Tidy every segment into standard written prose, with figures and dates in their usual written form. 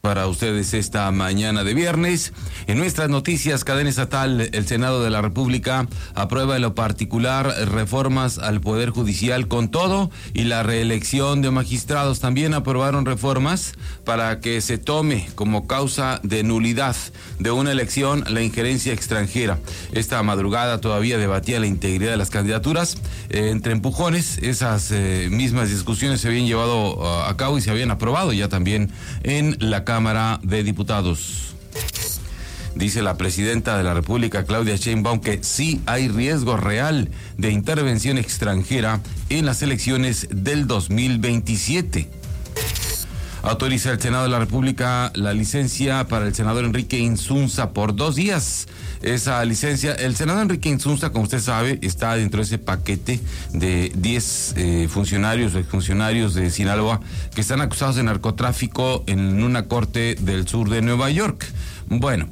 para ustedes esta mañana de viernes. En nuestras noticias, cadena estatal, el Senado de la República aprueba en lo particular reformas al Poder Judicial con todo y la reelección de magistrados. También aprobaron reformas para que se tome como causa de nulidad de una elección la injerencia extranjera. Esta madrugada todavía debatía la integridad de las candidaturas. Entre empujones, esas mismas discusiones se habían llevado a cabo y se habían aprobado ya también en la Cámara de Diputados. Dice la presidenta de la República, Claudia Sheinbaum, que sí hay riesgo real de intervención extranjera en las elecciones del 2027. Autoriza el Senado de la República la licencia para el senador Enrique Insunza por 2 días. Esa licencia, el senador Enrique Insunza, como usted sabe, está dentro de ese paquete de 10 funcionarios o exfuncionarios de Sinaloa que están acusados de narcotráfico en una corte del sur de Nueva York. Bueno,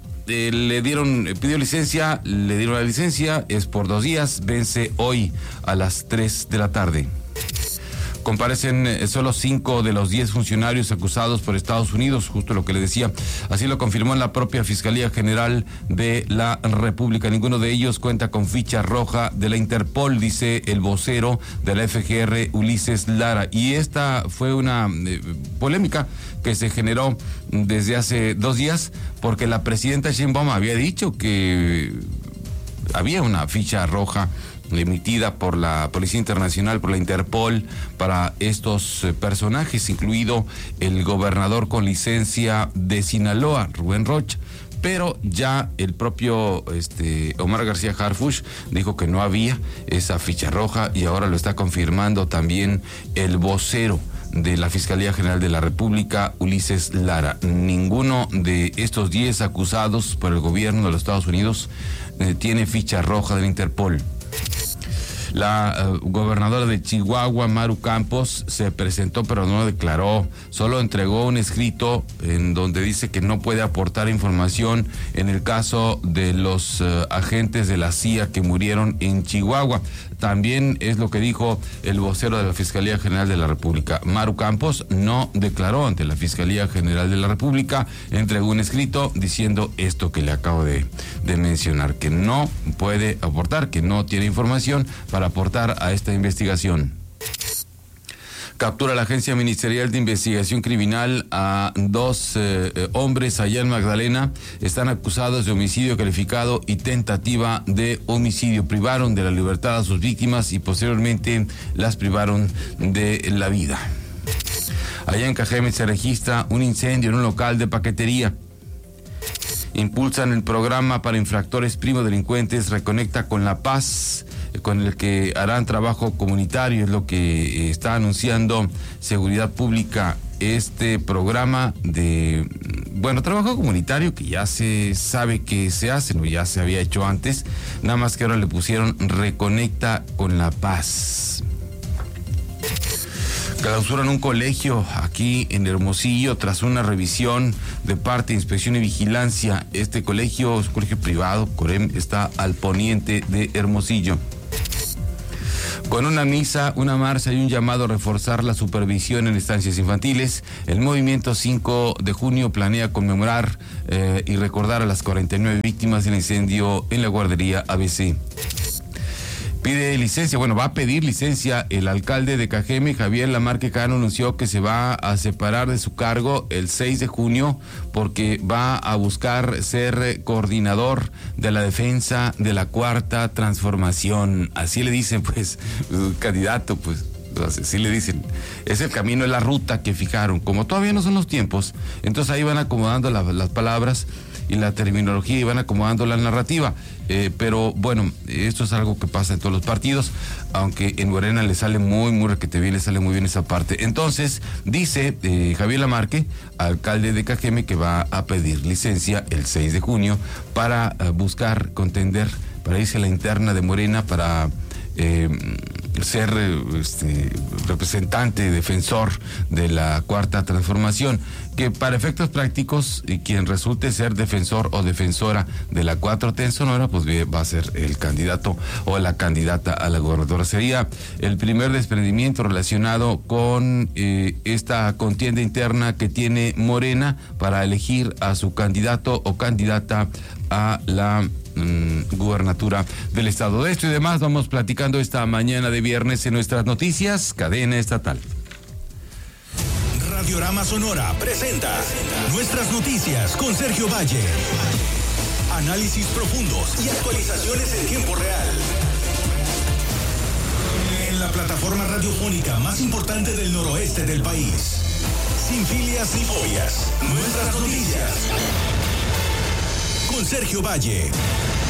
pidió licencia, le dieron la licencia, es por 2 días, vence hoy a las 3 de la tarde. Comparecen solo 5 de los 10 funcionarios acusados por Estados Unidos, justo lo que le decía. Así lo confirmó en la propia Fiscalía General de la República. Ninguno de ellos cuenta con ficha roja de la Interpol, dice el vocero de la FGR, Ulises Lara. Y esta fue una polémica que se generó desde hace 2 días, porque la presidenta Sheinbaum había dicho que había una ficha roja emitida por la Policía Internacional, por la Interpol, para estos personajes, incluido el gobernador con licencia de Sinaloa, Rubén Rocha. Pero ya el propio Omar García Harfuch dijo que no había esa ficha roja y ahora lo está confirmando también el vocero de la Fiscalía General de la República, Ulises Lara. Ninguno de estos 10 acusados por el gobierno de los Estados Unidos tiene ficha roja de la Interpol. La gobernadora de Chihuahua, Maru Campos, se presentó pero no declaró, solo entregó un escrito en donde dice que no puede aportar información en el caso de los agentes de la CIA que murieron en Chihuahua. También es lo que dijo el vocero de la Fiscalía General de la República. Maru Campos no declaró ante la Fiscalía General de la República, entregó un escrito diciendo esto que le acabo de mencionar, que no puede aportar, que no tiene información para aportar a esta investigación. Captura la Agencia Ministerial de Investigación Criminal a 2 hombres allá en Magdalena. Están acusados de homicidio calificado y tentativa de homicidio. Privaron de la libertad a sus víctimas y posteriormente las privaron de la vida. Allá en Cajeme se registra un incendio en un local de paquetería. Impulsan el programa para infractores primo delincuentes Reconecta con la Paz, con el que harán trabajo comunitario, es lo que está anunciando Seguridad Pública. Este programa de, trabajo comunitario que ya se sabe que se hace, no, ya se había hecho antes, nada más que ahora le pusieron Reconecta con la Paz. Clausuran un colegio aquí en Hermosillo tras una revisión de parte de Inspección y Vigilancia. Este colegio es un colegio privado, Corem, está al poniente de Hermosillo. Con una misa, una marcha y un llamado a reforzar la supervisión en estancias infantiles, el Movimiento 5 de Junio planea conmemorar y recordar a las 49 víctimas del incendio en la guardería ABC. Pide licencia, va a pedir licencia el alcalde de Cajeme, Javier Lamarque Cano, anunció que se va a separar de su cargo el 6 de junio porque va a buscar ser coordinador de la defensa de la Cuarta Transformación. Así le dicen, candidato, así le dicen. Es el camino, es la ruta que fijaron. Como todavía no son los tiempos, entonces ahí van acomodando las palabras y la terminología y van acomodando la narrativa. Pero esto es algo que pasa en todos los partidos, aunque en Morena le sale muy requete bien, le sale muy bien esa parte. Entonces, dice Javier Lamarque, alcalde de Cajeme, que va a pedir licencia el 6 de junio para buscar contender, para irse a la interna de Morena, para ser representante, defensor de la Cuarta Transformación, que para efectos prácticos, quien resulte ser defensor o defensora de la 4T en Sonora, pues va a ser el candidato o la candidata a la gobernadora. Sería el primer desprendimiento relacionado con esta contienda interna que tiene Morena para elegir a su candidato o candidata a la gubernatura del estado. De esto y demás vamos platicando esta mañana de viernes en nuestras noticias, Cadena Estatal. Radiorama Sonora presenta Nuestras Noticias con Sergio Valle. Análisis profundos y actualizaciones en tiempo real. En la plataforma radiofónica más importante del noroeste del país. Sin filias ni fobias. Nuestras Noticias. Con Sergio Valle.